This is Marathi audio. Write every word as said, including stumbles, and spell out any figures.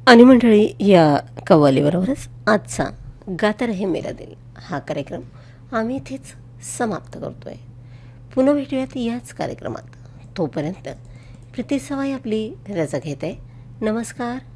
आणि मंडळी, या कव्वालीबरोबरच आजचा गाता रहे मेरा दिल हा कार्यक्रम आम्ही इथेच समाप्त करतो आहे. पुन्हा भेटूयात याच कार्यक्रमात. तोपर्यंत प्रीती सवाई आपली रजा घेत आहे. नमस्कार.